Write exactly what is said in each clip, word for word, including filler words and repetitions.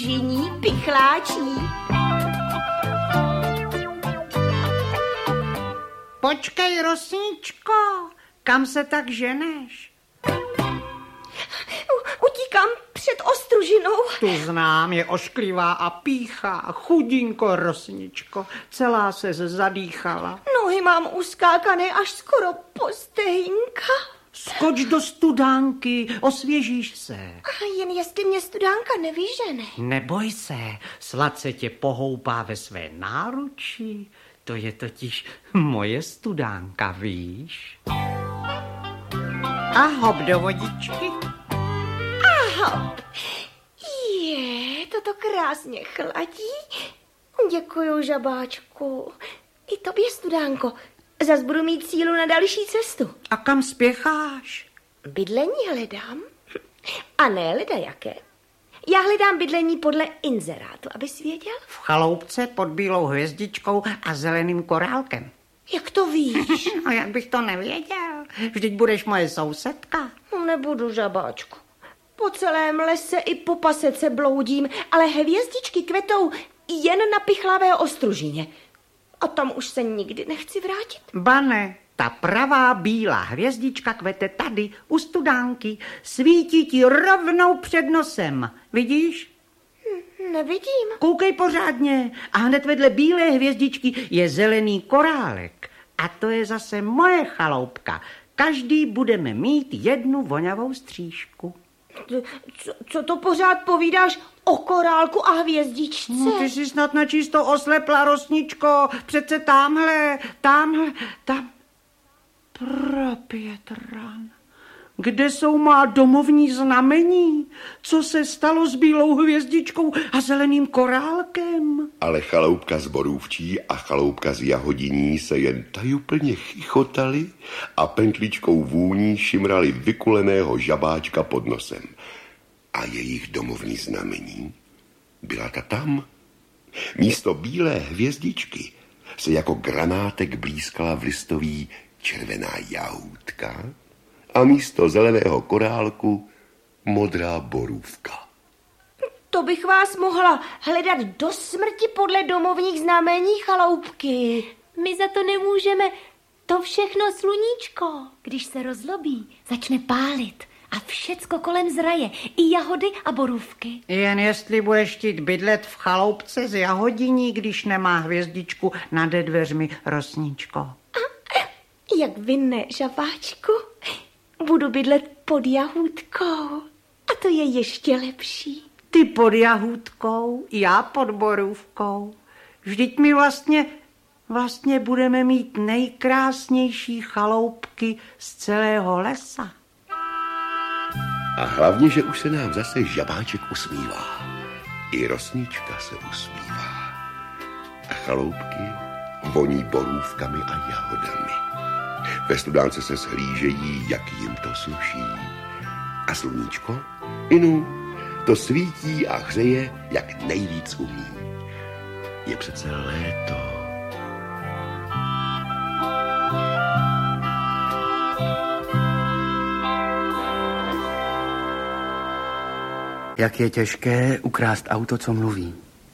ostružení pichláčí. Počkej, Rosničko, kam se tak ženeš? Utíkám před ostružinou. Tu znám, je ošklivá a píchá. Chudinko, Rosničko, celá se zadýchala. Nohy mám uskákané až skoro po stehínka. Skoč do studánky, osvěžíš se. A jen jestli mě studánka nevyžene. Neboj se, sladce tě pohoupá ve své náruči. To je totiž moje studánka, víš? A hop do vodičky. Ahop. Je, toto krásně chladí. Děkuju, žabáčku. I tobě, studánko. Zas budu mít sílu na další cestu. A kam spěcháš? Bydlení hledám. A ne leda jaké. Já hledám bydlení podle inzerátu, abys věděl. V chaloupce pod bílou hvězdičkou a zeleným korálkem. Jak to víš? No, jak bych to nevěděl. Vždyť budeš moje sousedka. No, nebudu, žabáčku. Po celém lese i po pasece bloudím, ale hvězdičky kvetou jen na pichlavé ostružině. A tam už se nikdy nechci vrátit. Bane, ta pravá bílá hvězdička kvete tady u studánky. Svítí ti rovnou před nosem. Vidíš? Hm, nevidím. Koukej pořádně. A hned vedle bílé hvězdičky je zelený korálek. A to je zase moje chaloupka. Každý budeme mít jednu vonavou střížku. Co, co to pořád povídáš o korálku a hvězdičce? No, ty jsi snad načisto oslepla, Rosničko. Přece tamhle, tamhle, tam. Propětran. Kde jsou má domovní znamení? Co se stalo s bílou hvězdičkou a zeleným korálkem? Ale chaloupka z borůvčí a chaloupka z jahodiní se jen tajuplně chichotali a pentličkou vůní šimrali vykuleného žabáčka pod nosem. A jejich domovní znamení byla ta tam. Místo bílé hvězdičky se jako granátek blízkala v listový červená jahůdka a místo zeleného korálku modrá borůvka. To bych vás mohla hledat do smrti podle domovních znamení chaloupky. My za to nemůžeme. To všechno sluníčko, když se rozlobí, začne pálit a všecko kolem zraje, i jahody a borůvky. Jen jestli budeš chtít bydlet v chaloupce z jahodiní, když nemá hvězdičku nad dveřmi, Rosničko. Jak vy ne, žabáčku? Budu bydlet pod jahůdkou. A to je ještě lepší. Ty pod jahůdkou, já pod borůvkou. Vždyť my vlastně, vlastně budeme mít nejkrásnější chaloupky z celého lesa. A hlavně, že už se nám zase žabáček usmívá. I Rosnička se usmívá. A chaloupky voní borůvkami a jahodami. Ve studánce se shlížejí, jak jim to sluší. A sluníčko, inu, to svítí a hřeje, jak nejvíc umí. Je přece léto. Jak je těžké ukrást auto, co mluví.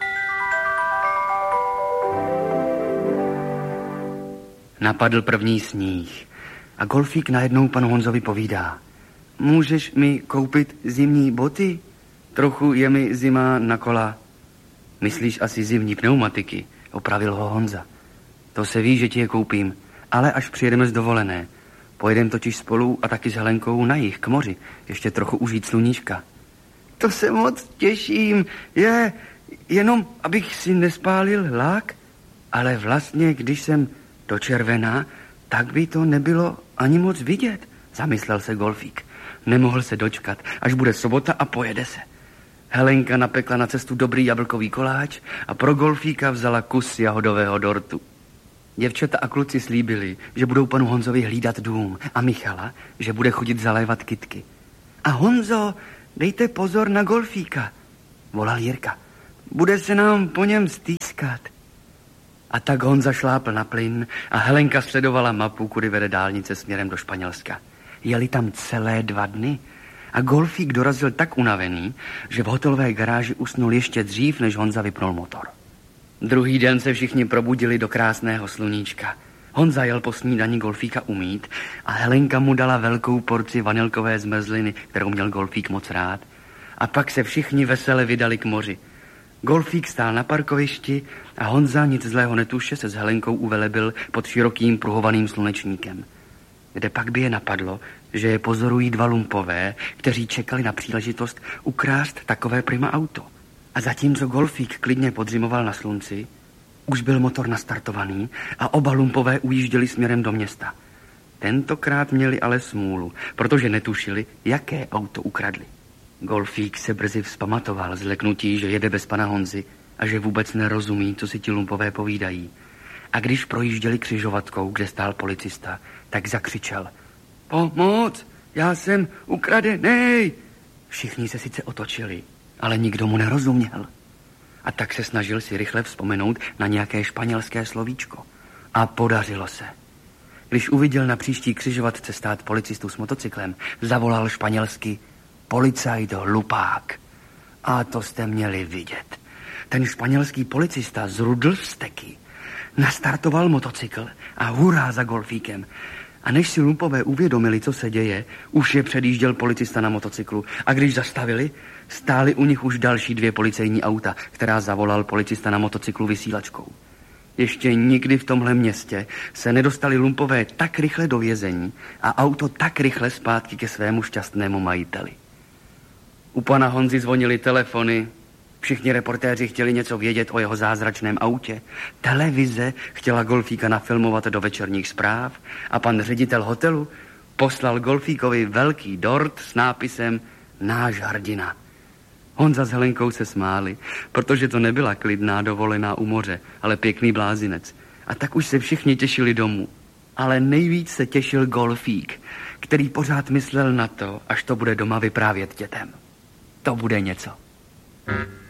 Napadl první sníh a golfík najednou panu Honzovi povídá. Můžeš mi koupit zimní boty? Trochu je mi zima na kola. Myslíš asi zimní pneumatiky, opravil ho Honza. To se ví, že ti je koupím, ale až přijedeme z dovolené. Pojedeme totiž spolu a taky s Helenkou na jih k moři, ještě trochu užít sluníčka. To se moc těším, je, jenom abych si nespálil lák, ale vlastně, když jsem do červená, tak by to nebylo ani moc vidět, zamyslel se golfík. Nemohl se dočkat, až bude sobota a pojede se. Helenka napekla na cestu dobrý jablkový koláč a pro golfíka vzala kus jahodového dortu. Děvčata a kluci slíbili, že budou panu Honzovi hlídat dům a Michala, že bude chodit zalévat kytky. A Honzo, dejte pozor na golfíka, volal Jirka. Bude se nám po něm stýskat. A tak Honza šlápl na plyn a Helenka sledovala mapu, kudy vede dálnice směrem do Španělska. Jeli tam celé dva dny A Golfík dorazil tak unavený, že v hotelové garáži usnul ještě dřív, než Honza vypnul motor. Druhý den se všichni probudili do krásného sluníčka. Honza jel po snídani Golfíka umýt a Helenka mu dala velkou porci vanilkové zmrzliny, kterou měl Golfík moc rád. A pak se všichni vesele vydali k moři. Golfík stál na parkovišti a Honza, nic zlého netuše, se s Helenkou uvelebil pod širokým pruhovaným slunečníkem. Kde pak by je napadlo, že je pozorují dva lumpové, kteří čekali na příležitost ukrást takové prima auto. A zatímco Golfík klidně podřimoval na slunci, už byl motor nastartovaný a oba lumpové ujížděli směrem do města. Tentokrát měli ale smůlu, protože netušili, jaké auto ukradli. Golfík se brzy vzpamatoval z leknutí, že jede bez pana Honzy a že vůbec nerozumí, co si ti lumpové povídají. A když projížděli křižovatkou, kde stál policista, tak zakřičel: Pomoc, já jsem ukradenej! Všichni se sice otočili, ale nikdo mu nerozuměl. A tak se snažil si rychle vzpomenout na nějaké španělské slovíčko. A podařilo se. Když uviděl na příští křižovatce stát policistu s motocyklem, zavolal španělsky: Policajt hlupák. A to jste měli vidět. Ten španělský policista zrudl steky, nastartoval motocykl a hurá za Golfíkem. A než si lumpové uvědomili, co se děje, už je předjížděl policista na motocyklu. A když zastavili, stály u nich už další dvě policejní auta, která zavolal policista na motocyklu vysílačkou. Ještě nikdy v tomhle městě se nedostali lumpové tak rychle do vězení a auto tak rychle zpátky ke svému šťastnému majiteli. U pana Honzy zvonily telefony, všichni reportéři chtěli něco vědět o jeho zázračném autě. Televize chtěla Golfíka nafilmovat do večerních zpráv a pan ředitel hotelu poslal Golfíkovi velký dort s nápisem Náš hrdina. Honza s Helenkou se smáli, protože to nebyla klidná dovolená u moře, ale pěkný blázinec. A tak už se všichni těšili domů. Ale nejvíc se těšil Golfík, který pořád myslel na to, až to bude doma vyprávět dětem. To bude něco.